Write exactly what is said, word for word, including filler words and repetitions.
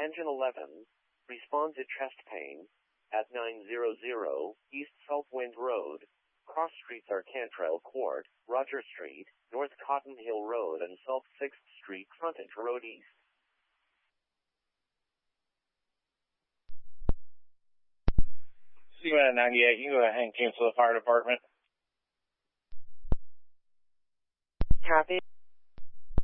Engine eleven, responds to chest pain, at nine hundred East Southwind Road, cross streets are Cantrell Court, Roger Street, North Cotton Hill Road and South sixth Street Frontage Road East. C M A ninety-eight, you can go ahead and cancel the fire department. Copy.